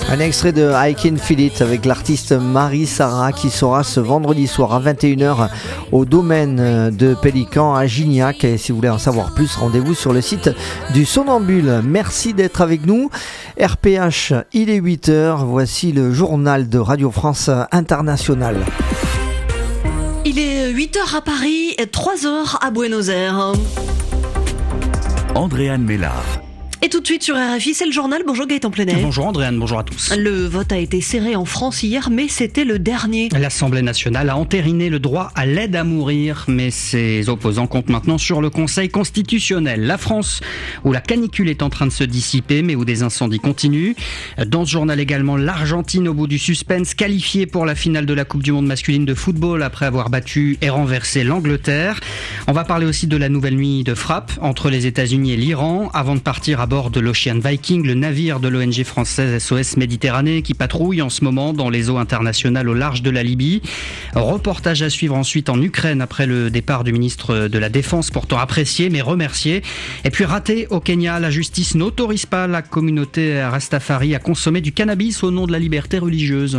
Un extrait de I Can Feel It avec l'artiste Marie Sarah qui sera ce vendredi soir à 21h au domaine de Pélican à Gignac. Et si vous voulez en savoir plus, rendez-vous sur le site du Somnambule. Merci d'être avec nous. RPH, il est 8h. Voici le journal de Radio France Internationale. Il est 8h à Paris et 3h à Buenos Aires. Andréane Mélard. Et tout de suite sur RFI, c'est le journal. Bonjour Gaëtan Plenet. Bonjour Andréane, bonjour à tous. Le vote a été serré en France hier, mais c'était le dernier. L'Assemblée nationale a entériné le droit à l'aide à mourir, mais ses opposants comptent maintenant sur le Conseil constitutionnel. La France, où la canicule est en train de se dissiper, mais où des incendies continuent. Dans ce journal également, l'Argentine au bout du suspense, qualifiée pour la finale de la Coupe du Monde masculine de football après avoir battu et renversé l'Angleterre. On va parler aussi de la nouvelle nuit de frappe entre les États-Unis et l'Iran, avant de partir à bord de l'Ocean Viking, le navire de l'ONG française SOS Méditerranée qui patrouille en ce moment dans les eaux internationales au large de la Libye. Reportage à suivre ensuite en Ukraine après le départ du ministre de la Défense, pourtant apprécié mais remercié. Et puis raté au Kenya, la justice n'autorise pas la communauté Rastafari à consommer du cannabis au nom de la liberté religieuse.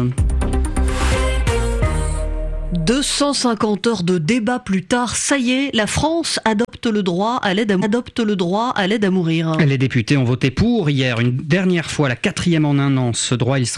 250 heures de débat plus tard, ça y est, la France adopte le droit à l'aide à mourir. Les députés ont voté pour hier, une dernière fois, la 4e en un an. Ce droit, il